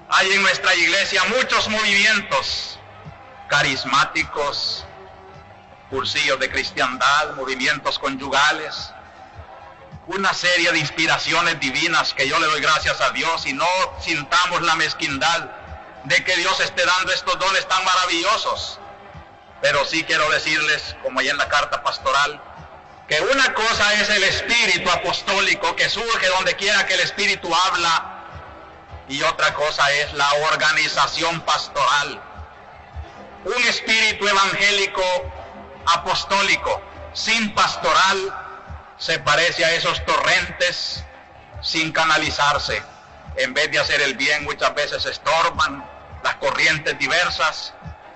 Hay en nuestra iglesia muchos movimientos carismáticos, cursillos de cristiandad, movimientos conyugales, una serie de inspiraciones divinas que yo le doy gracias a Dios, y no sintamos la mezquindad de que Dios esté dando estos dones tan maravillosos. Pero sí quiero decirles, como ahí en la carta pastoral, que una cosa es el espíritu apostólico que surge donde quiera que el espíritu habla, y otra cosa es la organización pastoral. Un espíritu evangélico apostólico sin pastoral se parece a esos torrentes sin canalizarse. En vez de hacer el bien, muchas veces estorban las corrientes diversas.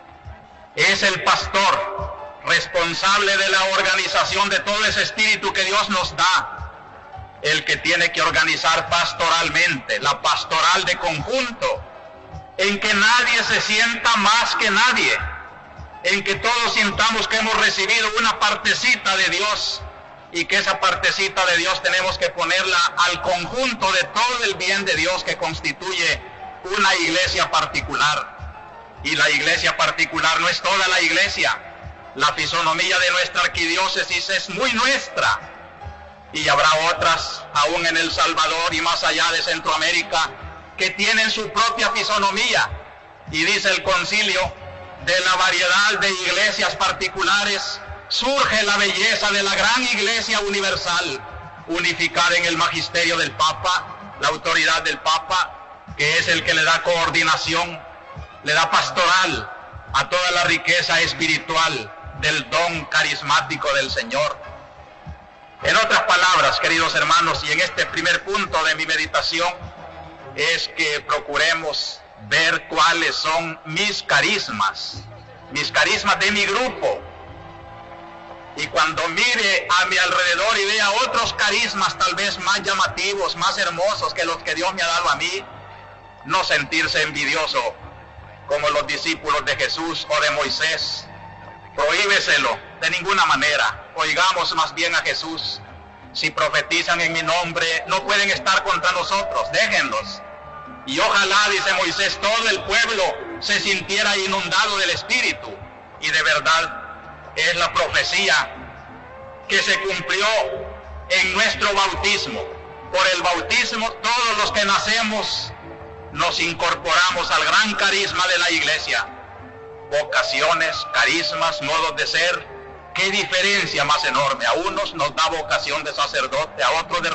Es el pastor responsable de la organización de todo ese espíritu que Dios nos da, el que tiene que organizar pastoralmente, la pastoral de conjunto, en que nadie se sienta más que nadie, en que todos sintamos que hemos recibido una partecita de Dios, y que esa partecita de Dios tenemos que ponerla al conjunto de todo el bien de Dios que constituye una iglesia particular. Y la iglesia particular no es toda la iglesia. La fisonomía de nuestra arquidiócesis es muy nuestra, y habrá otras, aún en El Salvador y más allá de Centroamérica, que tienen su propia fisonomía. Y dice el concilio, de la variedad de iglesias particulares surge la belleza de la gran iglesia universal, unificada en el magisterio del Papa, la autoridad del Papa, que es el que le da coordinación, le da pastoral a toda la riqueza espiritual del don carismático del Señor. En otras palabras, queridos hermanos, y en este primer punto de mi meditación, es que procuremos ver cuáles son mis carismas de mi grupo. Y cuando mire a mi alrededor y vea otros carismas tal vez más llamativos, más hermosos que los que Dios me ha dado a mí, no sentirse envidioso como los discípulos de Jesús o de Moisés. Prohíbeselo de ninguna manera. Oigamos más bien a Jesús. Si profetizan en mi nombre, no pueden estar contra nosotros, déjenlos. Y ojalá, dice Moisés, todo el pueblo se sintiera inundado del Espíritu. Y de verdad, es la profecía que se cumplió en nuestro bautismo. Por el bautismo, todos los que nacemos nos incorporamos al gran carisma de la iglesia. Vocaciones, carismas, modos de ser, qué diferencia más enorme. A unos nos da vocación de sacerdote, a otros de